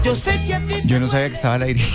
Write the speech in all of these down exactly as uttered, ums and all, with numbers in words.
Yo no sabía que estaba al aire.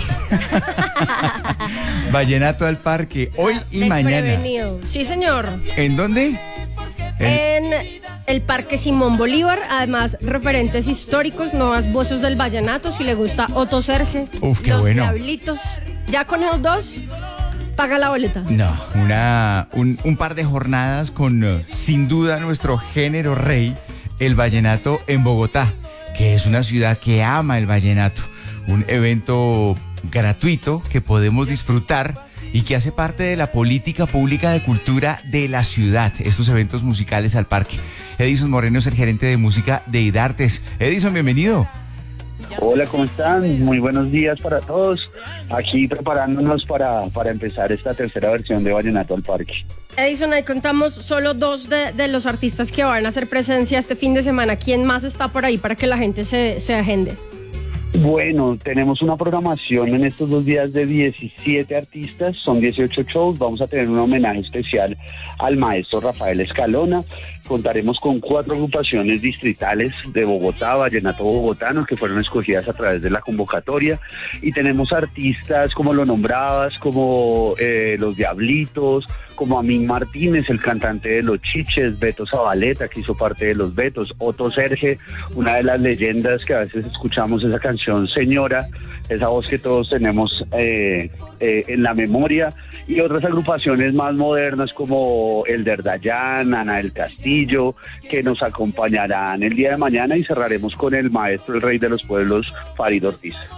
Vallenato al Parque, hoy y mañana. Desprevenido. Sí, señor. ¿En dónde? En el Parque Simón Bolívar, además referentes históricos, nuevas voces del vallenato, si le gusta Otto Serge, Uf, qué Los bueno. Diablitos. Ya con esos dos, paga la boleta. No, una, un, un par de jornadas con, uh, sin duda, nuestro género rey, el vallenato en Bogotá, que es una ciudad que ama el vallenato. Un evento gratuito que podemos disfrutar y que hace parte de la política pública de cultura de la ciudad, estos eventos musicales al parque. Edison Moreno es el gerente de música de IDARTES. Edison, bienvenido. Hola, ¿cómo están? Muy buenos días para todos. Aquí preparándonos para, para empezar esta tercera versión de Vallenato al Parque. Edison, ahí contamos solo dos de, de los artistas que van a hacer presencia este fin de semana. ¿Quién más está por ahí para que la gente se, se agende? Bueno, tenemos una programación en estos dos días de diecisiete artistas, son dieciocho shows. Vamos a tener un homenaje especial al maestro Rafael Escalona. Contaremos con cuatro agrupaciones distritales de Bogotá, vallenato bogotano, que fueron escogidas a través de la convocatoria. Y tenemos artistas como lo nombrabas, como eh, Los Diablitos, como Amín Martínez, el cantante de Los Chiches, Beto Zabaleta, que hizo parte de Los Betos, Otto Serge, una de las leyendas que a veces escuchamos esa canción Señora, esa voz que todos tenemos eh, eh, en la memoria, y otras agrupaciones más modernas como El Derdayán, Ana del Castillo, que nos acompañarán el día de mañana, y cerraremos con el maestro, el rey de los pueblos, Farid Ortiz.